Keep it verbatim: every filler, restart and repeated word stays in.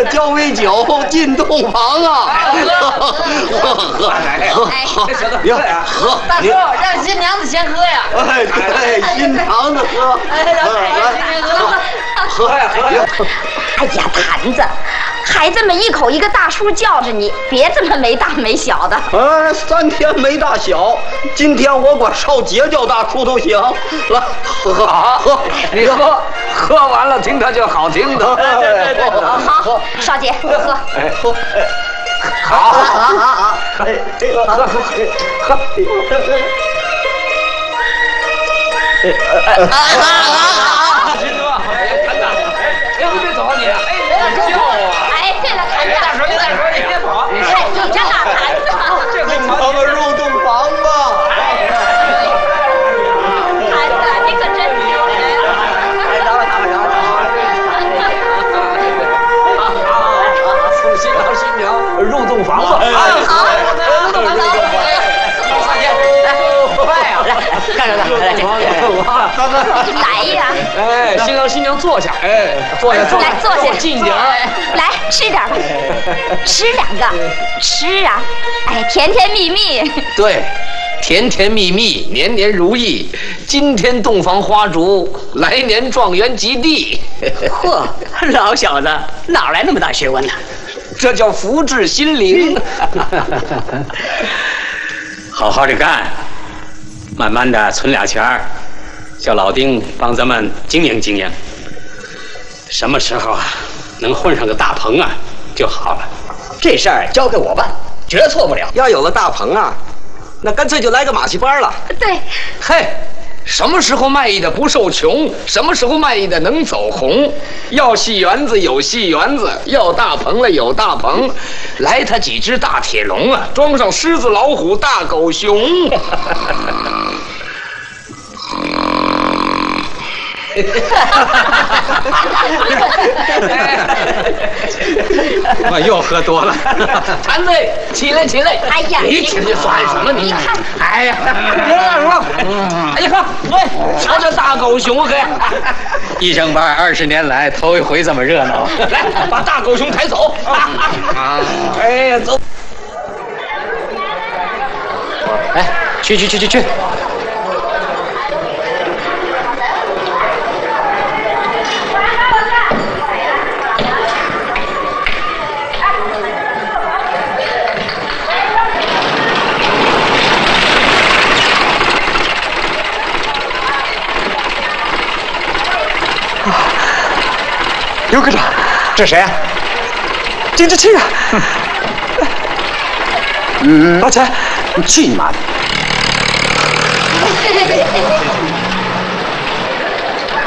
交杯酒进洞房啊！喝喝哎， 小子，喝！ 大叔，让新娘子先喝呀！ 哎，对，新娘子喝。 哎，让新娘子喝。 喝呀喝呀！ 哎呀，坛子，孩子们一口一个大叔叫着你，别这么没大没小的。 哎，三天没大小，今天我管少爷叫大叔都行。来，喝喝喝， 你喝，喝完了听它就好听的。 对对对， 好，少姐喝。 哎，喝。好，好，好，好，哎，这个喝喝喝。啊啊啊！ 金哥，哎，坛子，哎，别走你，哎，别叫啊！ 哎，对了，坛子， 大叔，你大叔，你别跑！ 哎，你这哪坛子啊？ 这回咱们入洞房吧！ 坛子，你可真丢人！ 哎，等会儿，等会儿，等会儿。 好好好，送新郎新娘入洞房吧！ 好， 入洞房，入洞房！少爷，来，快呀！来，看着看，来， 来呀！ 哎，新郎新娘坐下，哎，坐下，坐下， 来坐下， 近点儿， 来吃点吧，吃两个，吃啊！哎，甜甜蜜蜜。 对，甜甜蜜蜜，年年如意，今天洞房花烛，来年状元及第。 嚯，老小子哪来那么大学问呢？ 这叫福至心灵。 好好的干，慢慢的存俩钱儿，叫老丁帮咱们经营经营。什么时候啊，能混上个大棚啊就好了。这事儿交给我办，绝错不了。 要有了大棚啊，那干脆就来个马戏班了。 对， 嘿，什么时候卖艺的不受穷，什么时候卖艺的能走红。要戏园子有戏园子，要大棚了有大棚。来他几只大铁笼啊，装上狮子、老虎、大狗、熊。 我又喝多了。 坛子，起来起来！ 哎呀， 你起来算什么你？ 看， 哎呀，别乱说！哎呀，喂，瞧这大狗熊嘿！ 一整班二十年来头一回这么热闹。 来，把大狗熊抬走！哎呀，走！ 哎，去去去去去！ 刘科长， 这谁啊？ 金志清啊！ 嗯， 老钱， 你去你妈的！